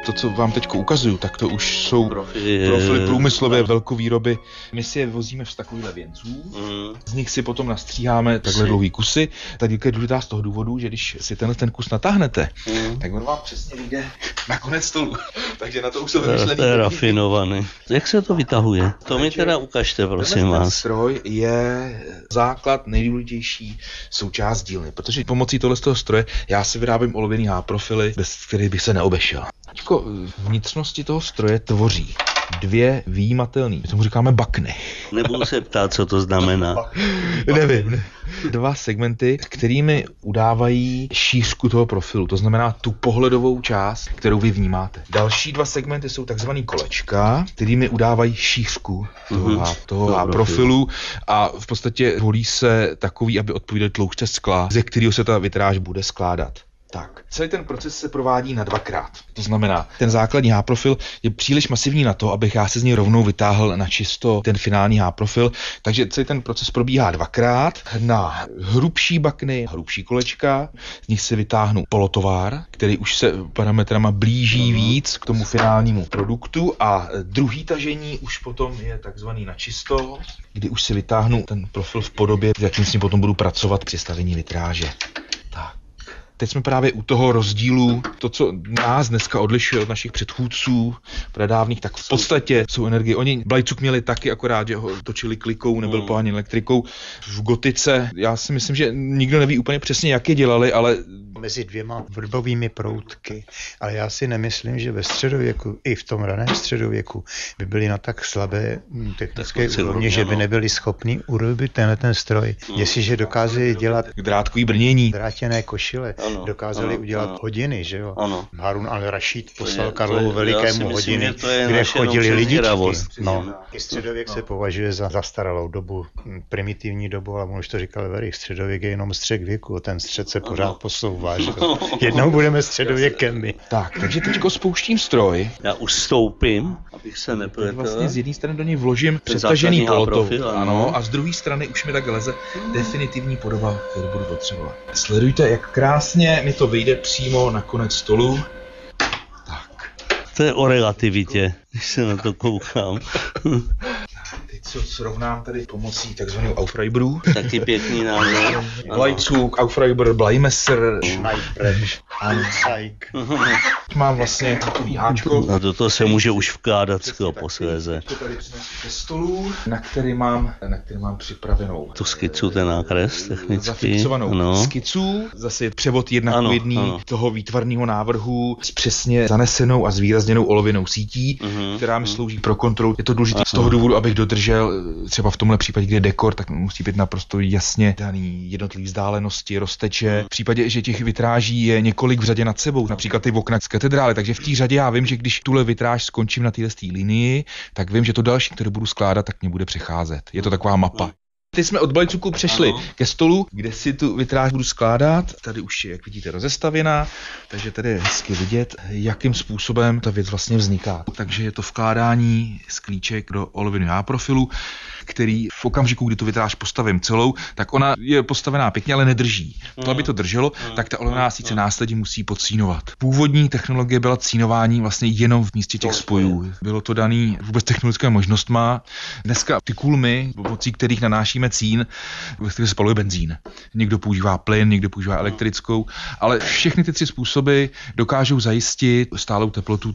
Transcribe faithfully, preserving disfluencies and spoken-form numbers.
To, co vám teď ukazuju, tak to už jsou profily, profily průmyslové velkovýroby. My si je vozíme z takovýchhle věnců, mm. z nich si potom nastříháme takhle dlouhý kusy. Ta dílka je důležitá z toho důvodu, že když si tenhle ten kus natáhnete, mm. tak on vám přesně vyjde na konec stolu. Takže na to už jsou vymyšlený. To je rafinovaný. Jak se to vytahuje? To mi teda ukažte, prosím vás. Ten stroj je základ, nejdůležitější součást dílny, protože pomocí tohle z toho stroje já si vyrábím olověný H-profily, bez kterých bych se neobešel. Teďko vnitřnosti toho stroje tvoří dvě výjimatelné, my tomu říkáme bakny. Nebudu se ptát, co to znamená. Nevím. Ne. Dva segmenty, kterými udávají šířku toho profilu, to znamená tu pohledovou část, kterou vy vnímáte. Další dva segmenty jsou takzvaný kolečka, kterými udávají šířku toho, mm-hmm. toho profilu a v podstatě volí se takový, aby odpovídal tloušťce skla, ze kterého se ta vitráž bude skládat. Tak, celý ten proces se provádí na dvakrát. To znamená, ten základní H-profil je příliš masivní na to, abych já se z něj rovnou vytáhl na čisto ten finální H-profil, takže celý ten proces probíhá dvakrát na hrubší bakny, hrubší kolečka, z nich se vytáhnu polotovár, který už se parametrama blíží víc k tomu finálnímu produktu a druhý tažení už potom je takzvaný na čisto, kdy už se vytáhnu ten profil v podobě, jakým s ním potom budu pracovat při stavění vitráže. Tak. Teď jsme právě u toho rozdílu, to, co nás dneska odlišuje od našich předchůdců pradávných, tak v podstatě jsou energie. Oni Blajcuk měli taky, akorát, že ho točili klikou, nebyl hmm. poháněn elektrikou. V gotice, já si myslím, že nikdo neví úplně přesně, jak je dělali, ale mezi dvěma vrbovými proutky, ale já si nemyslím, že ve středověku, i v tom raném středověku, by byli na tak slabé technické úrovni, že by nebyli schopni urobit tenhle ten stroj. Hmm. Jestliže dokázali dělat drátkový brnění, drátěné košile, ano, dokázali ano, udělat ano. hodiny, že jo? Ano. Harun al-Rašíd poslal Karlovu Velikému myslím, hodiny, kde chodili lidičky. No, i středověk no. se považuje za zastaralou dobu, primitivní dobu, ale už to říkal Verich, středověk je jenom střed věku, ten střed se pořád ano. posouvá. Jednou budeme středověkem my. Tak, takže teďko spouštím stroj. Já už stoupím, abych se nepletel. Vlastně z jedné strany do něj vložím přetažený polotov, ano, a z druhé strany už mi tak leze definitivní podoba, kterou budu potřebovat. Sledujte, jak krásně mi to vyjde přímo na konec stolu. Tak. To je o relativitě, když se na to koukám. Teď co srovnám tady pomocí takzvaného Aufreiberu. Taky pěkný název. Blajcuk, Aufreiber, Bleimesser, Schneidbrech, Anzeig. Mám vlastně takový háčko. A do toho se může už vkládat sklo posléze. To tady přinesu ke stolu, na který mám, na který mám připravenou tu skicu, ten nákres technický. Zafixovanou no. skicu, zase převod jednakovidný toho výtvarného návrhu s přesně zanesenou a zvýrazněnou olověnou sítí, uh-huh, která mi slouží pro kontrolu. Je to důležité z toho důvodu, abych dodržel třeba v tomhle případě, kde je dekor, tak musí být naprosto jasně daný jednotlivý vzdálenosti, rozteče. V případě, že těch vitráží je několik v řadě nad sebou, například ty okna z katedrály, takže v té řadě já vím, že když tuhle vitráž skončím na této linii, tak vím, že to další, které budu skládat, tak mě bude přecházet. Je to taková mapa. Teď jsme od Blajcuku přešli ano. ke stolu, kde si tu vitráž budu skládat. Tady už je, jak vidíte, rozestavěná, takže tady je hezky vidět, jakým způsobem ta věc vlastně vzniká. Takže je to vkládání sklíček do olověného H-profilu, který v okamžiku, kdy tu vitráž postavím celou, tak ona je postavená pěkně, ale nedrží. To, aby to drželo, tak ta olověná síť se následně musí podcínovat. Původní technologie byla cínování vlastně jenom v místě těch spojů. Bylo to daný vůbec technologické možnostma. Dneska ty kulmy, pomocí kterých nanášíme cín, ve kterých se spaluje benzín. Někdo používá plyn, někdo používá elektrickou, ale všechny ty tři způsoby dokážou zajistit stálou teplotu